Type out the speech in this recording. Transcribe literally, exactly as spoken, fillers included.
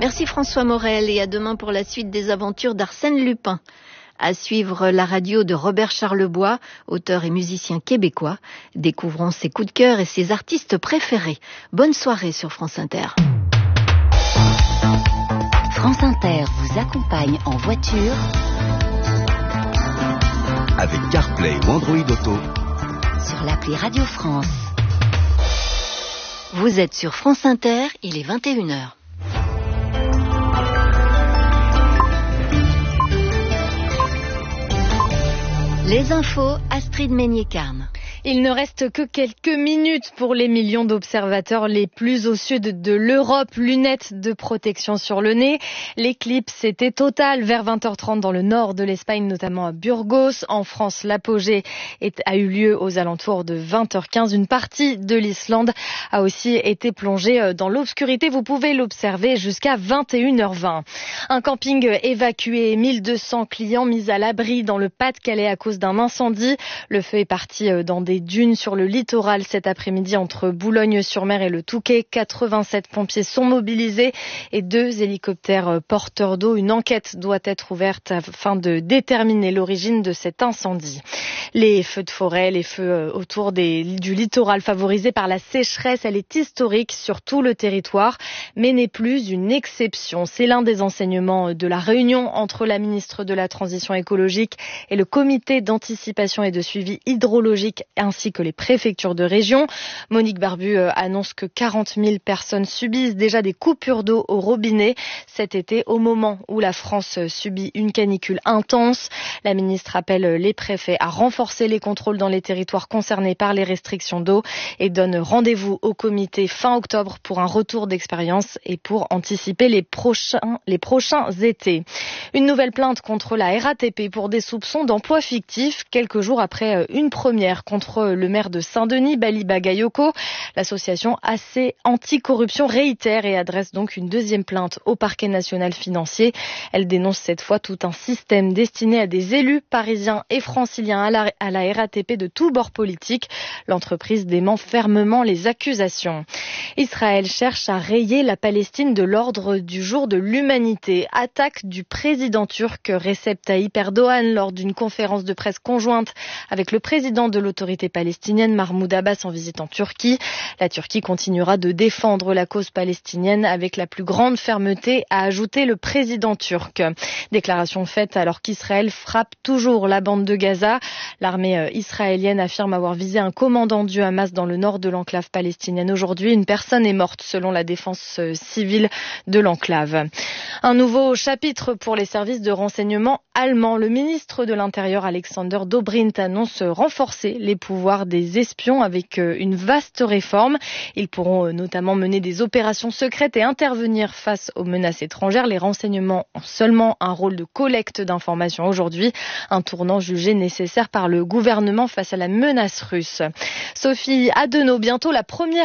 Merci François Morel et à demain pour la suite des aventures d'Arsène Lupin. À suivre la radio de Robert Charlebois, auteur et musicien québécois. Découvrons ses coups de cœur et ses artistes préférés. Bonne soirée sur France Inter. France Inter vous accompagne en voiture avec CarPlay ou Android Auto sur l'appli Radio France. Vous êtes sur France Inter, il est vingt et une heures. Les infos, Astrid Meignet-Carne. Il ne reste que quelques minutes pour les millions d'observateurs les plus au sud de l'Europe. Lunettes de protection sur le nez. L'éclipse était totale vers vingt heures trente dans le nord de l'Espagne, notamment à Burgos. En France, l'apogée est, a eu lieu aux alentours de vingt heures quinze. Une partie de l'Islande a aussi été plongée dans l'obscurité. Vous pouvez l'observer jusqu'à vingt et une heures vingt. Un camping évacué, mille deux cents clients mis à l'abri dans le Pas-de-Calais à cause d'un incendie. Le feu est parti dans des dunes sur le littoral cet après-midi entre Boulogne-sur-Mer et le Touquet. quatre-vingt-sept pompiers sont mobilisés et deux hélicoptères porteurs d'eau. Une enquête doit être ouverte afin de déterminer l'origine de cet incendie. Les feux de forêt, les feux autour des, du littoral favorisés par la sécheresse, elle est historique sur tout le territoire, mais n'est plus une exception. C'est l'un des enseignements de la réunion entre la ministre de la Transition écologique et le comité d'anticipation et de suivi hydrologique ainsi que les préfectures de région. Monique Barbu annonce que quarante mille personnes subissent déjà des coupures d'eau au robinet cet été, au moment où la France subit une canicule intense. La ministre appelle les préfets à renforcer les contrôles dans les territoires concernés par les restrictions d'eau et donne rendez-vous au comité fin octobre pour un retour d'expérience et pour anticiper les prochains, les prochains étés. Une nouvelle plainte contre la R A T P pour des soupçons d'emploi fictif, quelques jours après une première contre le maire de Saint-Denis, Bali Bagayoko. L'association A C Anticorruption réitère et adresse donc une deuxième plainte au parquet national financier. Elle dénonce cette fois tout un système destiné à des élus parisiens et franciliens à la, à la R A T P de tous bords politiques. L'entreprise dément fermement les accusations. Israël cherche à rayer la Palestine de l'ordre du jour de l'humanité. Attaque du président turc Recep Tayyip Erdogan lors d'une conférence de presse conjointe avec le président de l'autorité palestinienne Mahmoud Abbas en visite en Turquie. La Turquie continuera de défendre la cause palestinienne avec la plus grande fermeté, a ajouté le président turc. Déclaration faite alors qu'Israël frappe toujours la bande de Gaza. L'armée israélienne affirme avoir visé un commandant du Hamas dans le nord de l'enclave palestinienne. Aujourd'hui, une personne est morte selon la défense civile de l'enclave. Un nouveau chapitre pour les services de renseignement allemands. Le ministre de l'Intérieur Alexander Dobrindt annonce renforcer les pouvoirs des espions avec une vaste réforme. Ils pourront notamment mener des opérations secrètes et intervenir face aux menaces étrangères. Les renseignements ont seulement un rôle de collecte d'informations aujourd'hui, un tournant jugé nécessaire par le gouvernement face à la menace russe. Sophie Adenau, bientôt la première